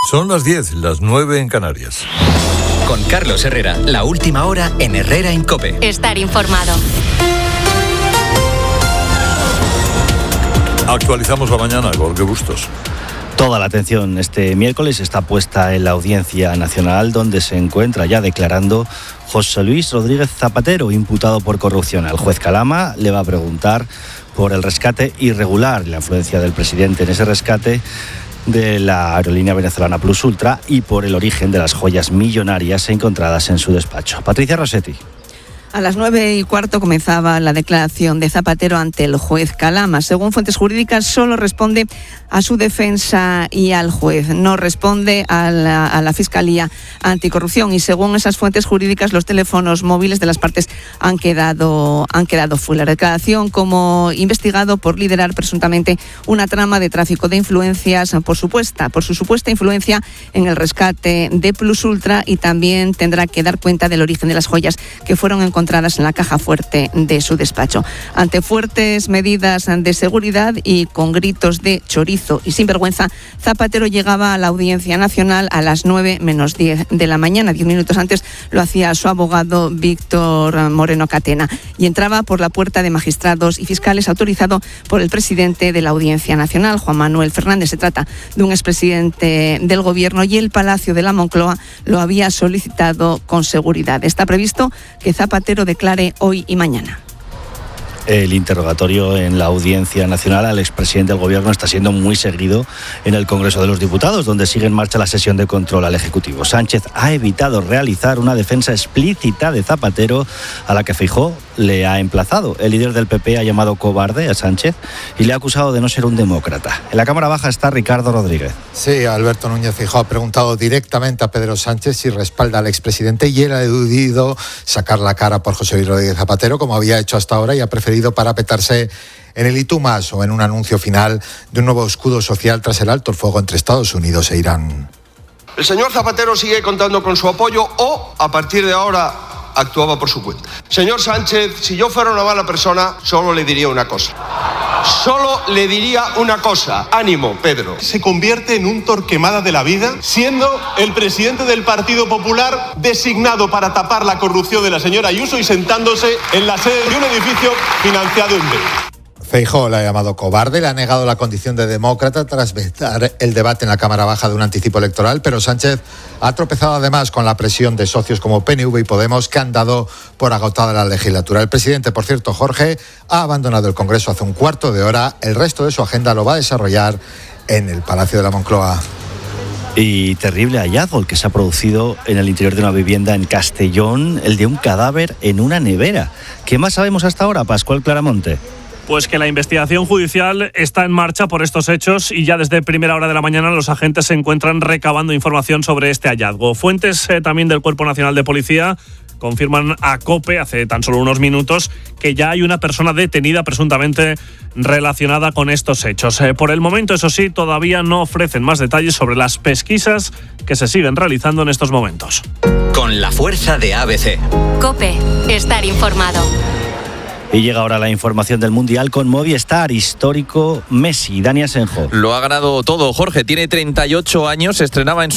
Son las 10, las 9 en Canarias. Con Carlos Herrera, la última hora en Herrera en COPE. Estar informado. Actualizamos la mañana, Jorge Bustos. Toda la atención este miércoles está puesta en la Audiencia Nacional, donde se encuentra ya declarando José Luis Rodríguez Zapatero, imputado por corrupción. El juez Calama le va a preguntar por el rescate irregular y la influencia del presidente en ese rescate de la aerolínea venezolana Plus Ultra y por el origen de las joyas millonarias encontradas en su despacho. Patricia Rossetti. A las 9:15 comenzaba la declaración de Zapatero ante el juez Calama. Según fuentes jurídicas, solo responde a su defensa y al juez. No responde a la Fiscalía Anticorrupción. Y según esas fuentes jurídicas, los teléfonos móviles de las partes han quedado fuera. La declaración como investigado por liderar presuntamente una trama de tráfico de influencias por su supuesta influencia en el rescate de Plus Ultra, y también tendrá que dar cuenta del origen de las joyas que fueron encontradas en la caja fuerte de su despacho. Ante fuertes medidas de seguridad y con gritos de chorizo y sinvergüenza, Zapatero llegaba a la Audiencia Nacional a las 9 menos 10 de la mañana. 10 minutos antes lo hacía su abogado Víctor Moreno Catena, y entraba por la puerta de magistrados y fiscales autorizado por el presidente de la Audiencia Nacional, Juan Manuel Fernández. Se trata de un expresidente del Gobierno, y el Palacio de la Moncloa lo había solicitado con seguridad. Está previsto que Zapatero declare hoy y mañana. El interrogatorio en la Audiencia Nacional al expresidente del Gobierno está siendo muy seguido en el Congreso de los Diputados, donde sigue en marcha la sesión de control al Ejecutivo. Sánchez ha evitado realizar una defensa explícita de Zapatero, a la que Feijóo le ha emplazado. El líder del PP ha llamado cobarde a Sánchez y le ha acusado de no ser un demócrata. En la Cámara Baja está Ricardo Rodríguez. Sí, Alberto Núñez Feijóo ha preguntado directamente a Pedro Sánchez si respalda al expresidente, y él ha eludido sacar la cara por José Luis Rodríguez Zapatero, como había hecho hasta ahora, y ha preferido parapetarse en el Y tú más, o en un anuncio final de un nuevo escudo social tras el alto el fuego entre Estados Unidos e Irán. El señor Zapatero sigue contando con su apoyo, o a partir de ahora actuaba por su cuenta. Señor Sánchez, si yo fuera una mala persona, solo le diría una cosa. Ánimo, Pedro. Se convierte en un Torquemada de la vida, siendo el presidente del Partido Popular designado para tapar la corrupción de la señora Ayuso y sentándose en la sede de un edificio financiado en B. Feijóo le ha llamado cobarde, le ha negado la condición de demócrata tras vetar el debate en la Cámara Baja de un anticipo electoral, pero Sánchez ha tropezado además con la presión de socios como PNV y Podemos, que han dado por agotada la legislatura. El presidente, por cierto, Jorge, ha abandonado el Congreso hace un cuarto de hora. El resto de su agenda lo va a desarrollar en el Palacio de la Moncloa. Y terrible hallazgo el que se ha producido en el interior de una vivienda en Castellón, el de un cadáver en una nevera. ¿Qué más sabemos hasta ahora, Pascual Claramonte? Pues que la investigación judicial está en marcha por estos hechos, y ya desde primera hora de la mañana los agentes se encuentran recabando información sobre este hallazgo. Fuentes también del Cuerpo Nacional de Policía confirman a COPE hace tan solo unos minutos que ya hay una persona detenida presuntamente relacionada con estos hechos. Por el momento, eso sí, todavía no ofrecen más detalles sobre las pesquisas que se siguen realizando en estos momentos. Con la fuerza de ABC. COPE, estar informado. Y llega ahora la información del Mundial con Movistar. Histórico Messi. Dani Asenjo. Lo ha ganado todo, Jorge. Tiene 38 años, estrenaba en su